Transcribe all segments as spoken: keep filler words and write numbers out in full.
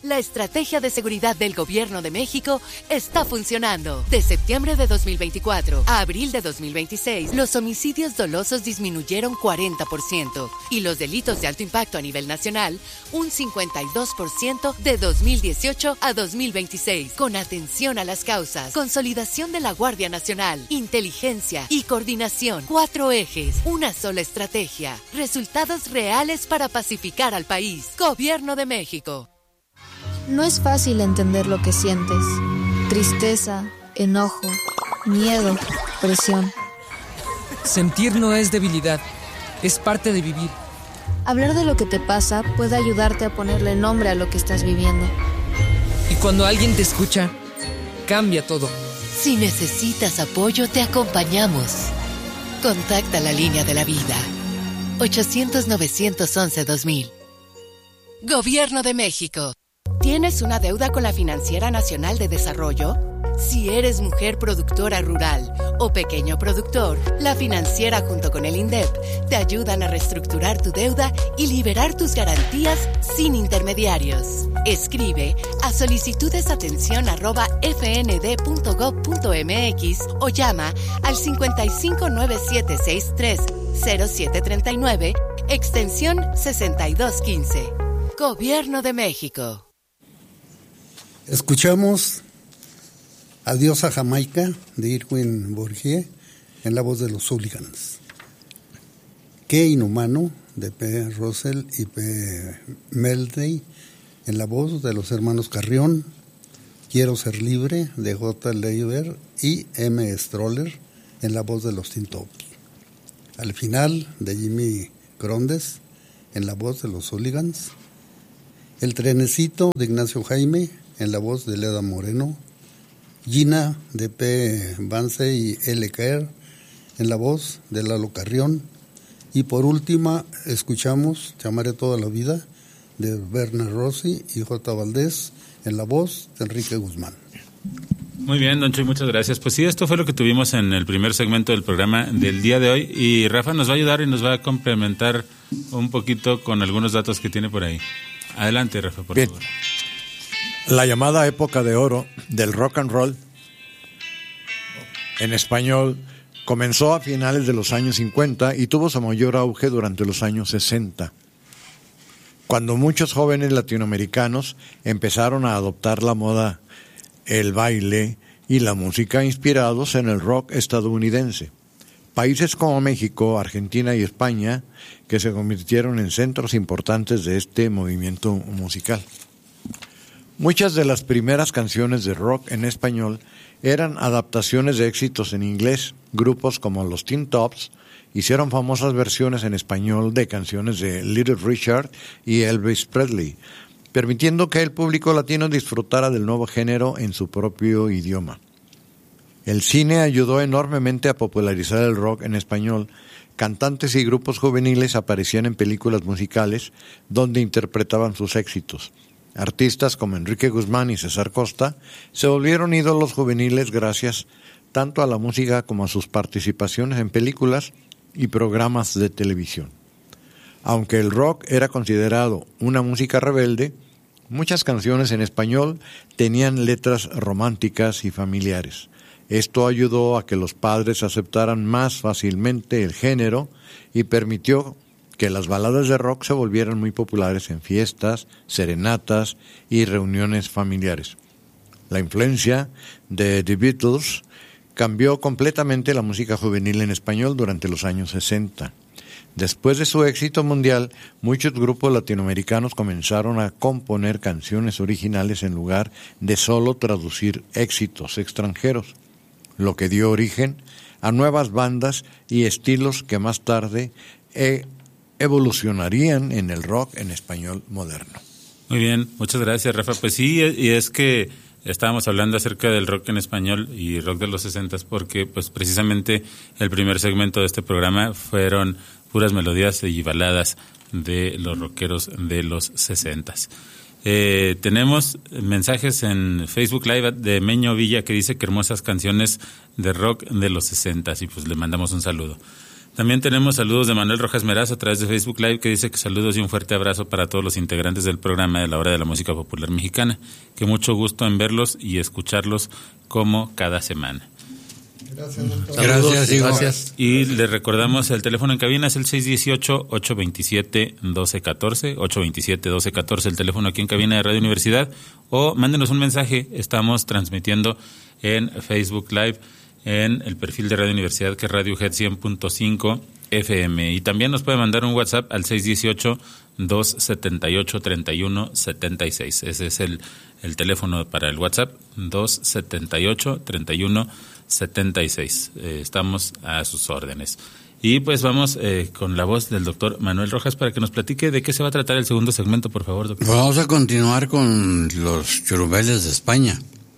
La estrategia de seguridad del Gobierno de México está funcionando. De septiembre de dos mil veinticuatro a abril de dos mil veintiséis, los homicidios dolosos disminuyeron cuarenta por ciento y los delitos de alto impacto a nivel nacional un cincuenta y dos por ciento de dos mil dieciocho a dos mil veintiséis. Con atención a las causas, consolidación de la Guardia Nacional, inteligencia y coordinación. Cuatro ejes, una sola estrategia. Resultados reales para pacificar al país. Gobierno de México. No es fácil entender lo que sientes. Tristeza, enojo, miedo, presión. Sentir no es debilidad, es parte de vivir. Hablar de lo que te pasa puede ayudarte a ponerle nombre a lo que estás viviendo. Y cuando alguien te escucha, cambia todo. Si necesitas apoyo, te acompañamos. Contacta la línea de la vida. ochocientos, novecientos once, dos mil. Gobierno de México. ¿Tienes una deuda con la Financiera Nacional de Desarrollo? Si eres mujer productora rural o pequeño productor, la financiera junto con el INDEP te ayudan a reestructurar tu deuda y liberar tus garantías sin intermediarios. Escribe a solicitudesatención arroba f n d punto gov punto m x o llama al cincuenta y cinco, nueve siete seis tres, cero siete tres nueve, extensión sesenta y dos quince. Gobierno de México. Escuchamos Adiós a Jamaica de Irwin Bourgier en la voz de los Hooligans. Qué inhumano de P. Russell y P. Meldey en la voz de los hermanos Carrión. Quiero ser libre de J. Leiber y M. Stroller en la voz de los Tintops. Al final de Jimmy Crondes en la voz de los Hooligans. El trenecito de Ignacio Jaime en la voz de Leda Moreno, Gina de P. Vance y L. Kerr en la voz de Lalo Carrión, y por última escuchamos Te amaré toda la vida de Werner Rossi y J. Valdés en la voz de Enrique Guzmán. Muy bien, don Chuy, muchas gracias. Pues sí, esto fue lo que tuvimos en el primer segmento del programa del día de hoy, y Rafa nos va a ayudar y nos va a complementar un poquito con algunos datos que tiene por ahí. Adelante, Rafa, por bien. favor. La llamada época de oro del rock and roll en español comenzó a finales de los años cincuenta y tuvo su mayor auge durante los años sesenta, cuando muchos jóvenes latinoamericanos empezaron a adoptar la moda, el baile y la música inspirados en el rock estadounidense. Países como México, Argentina y España, que se convirtieron en centros importantes de este movimiento musical. Muchas de las primeras canciones de rock en español eran adaptaciones de éxitos en inglés. Grupos como los Teen Tops hicieron famosas versiones en español de canciones de Little Richard y Elvis Presley, permitiendo que el público latino disfrutara del nuevo género en su propio idioma. El cine ayudó enormemente a popularizar el rock en español. Cantantes y grupos juveniles aparecían en películas musicales donde interpretaban sus éxitos. Artistas como Enrique Guzmán y César Costa se volvieron ídolos juveniles gracias tanto a la música como a sus participaciones en películas y programas de televisión. Aunque el rock era considerado una música rebelde, muchas canciones en español tenían letras románticas y familiares. Esto ayudó a que los padres aceptaran más fácilmente el género y permitió que las baladas de rock se volvieran muy populares en fiestas, serenatas y reuniones familiares. La influencia de The Beatles cambió completamente la música juvenil en español durante los años sesenta. Después de su éxito mundial, muchos grupos latinoamericanos comenzaron a componer canciones originales en lugar de solo traducir éxitos extranjeros, lo que dio origen a nuevas bandas y estilos que más tarde eh, evolucionarían en el rock en español moderno. Muy bien, muchas gracias, Rafa. Pues sí, y es que estábamos hablando acerca del rock en español y rock de los sesentas porque pues precisamente el primer segmento de este programa fueron puras melodías y baladas de los rockeros de los sesentas. Eh, tenemos mensajes en Facebook Live de Meño Villa que dice que hermosas canciones de rock de los sesentas y pues le mandamos un saludo. También tenemos saludos de Manuel Rojas Meraz a través de Facebook Live, que dice que saludos y un fuerte abrazo para todos los integrantes del programa de la Hora de la Música Popular Mexicana. Que mucho gusto en verlos y escucharlos como cada semana. Gracias, doctor. Gracias, hijo. Gracias. Y le recordamos, el teléfono en cabina es el seis uno ocho, ocho dos siete, uno dos uno cuatro, ocho dos siete, uno dos uno cuatro, el teléfono aquí en cabina de Radio Universidad, o mándenos un mensaje. Estamos transmitiendo en Facebook Live, en el perfil de Radio Universidad, que es Radiohead cien punto cinco F M. Y también nos puede mandar un WhatsApp al seis uno ocho, dos siete ocho, tres uno siete seis. Ese es el, el teléfono para el WhatsApp, dos siete ocho, tres uno siete seis. Eh, estamos a sus órdenes. Y pues vamos eh, con la voz del doctor Manuel Rojas para que nos platique de qué se va a tratar el segundo segmento, por favor, doctor. Vamos a continuar con los churumbeles de España,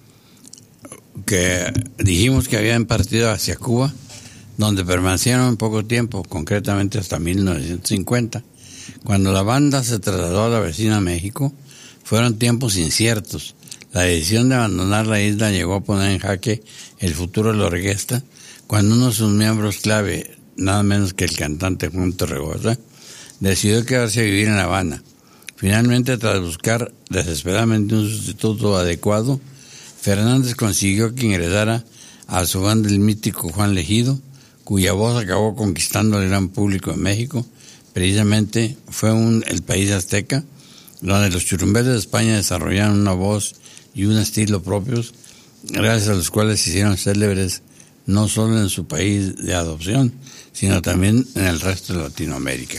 que dijimos que habían partido hacia Cuba, donde permanecieron poco tiempo, concretamente hasta mil novecientos cincuenta. Cuando la banda se trasladó a la vecina México, fueron tiempos inciertos. La decisión de abandonar la isla llegó a poner en jaque el futuro de la orquesta, cuando uno de sus miembros clave, nada menos que el cantante Juan Torregosa, decidió quedarse a vivir en La Habana. Finalmente, tras buscar desesperadamente un sustituto adecuado, Fernández consiguió que ingresara a su banda el mítico Juan Legido, cuya voz acabó conquistando al gran público de México. Precisamente fue un, el país azteca, donde los churumbeles de España desarrollaron una voz y un estilo propios, gracias a los cuales se hicieron célebres no solo en su país de adopción, sino también en el resto de Latinoamérica.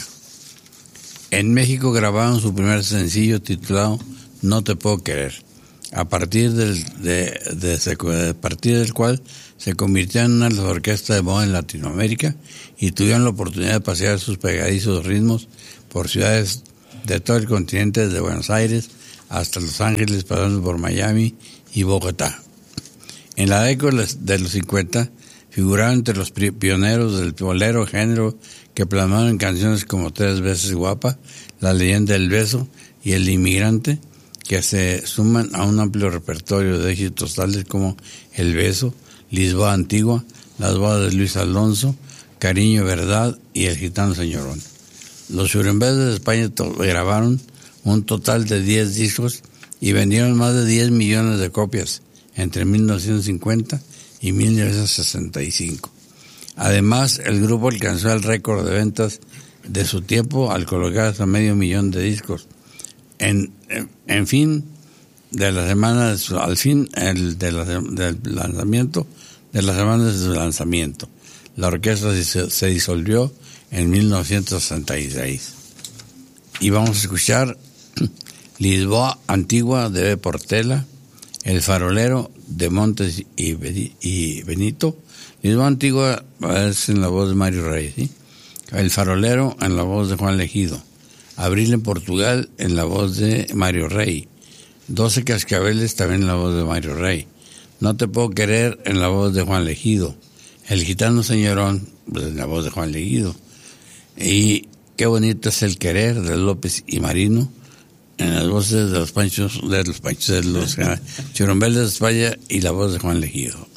En México grabaron su primer sencillo titulado No te puedo querer, a partir del, de, de, de, a partir del cual se convirtió en una de las orquestas de moda en Latinoamérica y tuvieron la oportunidad de pasear sus pegadizos ritmos por ciudades de todo el continente, desde Buenos Aires hasta Los Ángeles, pasando por Miami y Bogotá. En la década de los cincuenta figuraron entre los pioneros del bolero, género que plasmaron en canciones como Tres veces guapa, La leyenda del beso y El inmigrante, que se suman a un amplio repertorio de éxitos tales como El beso, Lisboa antigua, Las bodas de Luis Alonso, Cariño verdad y El gitano señorón. Los churumbeles de España to- grabaron un total de diez discos y vendieron más de diez millones de copias entre mil novecientos cincuenta y mil novecientos sesenta y cinco. Además, el grupo alcanzó el récord de ventas de su tiempo al colocar hasta medio millón de discos. En, en, en fin de la semana de su, al fin el de la, del lanzamiento de las semanas de su lanzamiento, la orquesta se, se disolvió en mil novecientos sesenta y seis. Y vamos a escuchar Lisboa antigua de B. Portela, El farolero de Montes y, y Benito. Lisboa antigua es en la voz de Mario Rey, ¿sí? El farolero en la voz de Juan Legido. Abril en Portugal en la voz de Mario Rey. Doce cascabeles también en la voz de Mario Rey. No te puedo querer en la voz de Juan Legido. El gitano señorón pues, en la voz de Juan Legido. Y Qué bonito es el querer de López y Marino en las voces de los panchos, de los panchos de los churumbeles de España y la voz de Juan Legido.